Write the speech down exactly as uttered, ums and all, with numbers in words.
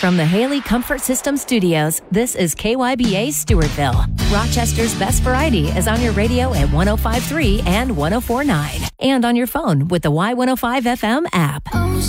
From the Haley Comfort System Studios, this is K Y B A Stewartville. Rochester's best variety is on your radio at one oh five point three and one oh four point nine. And on your phone with the Y one oh five F M app.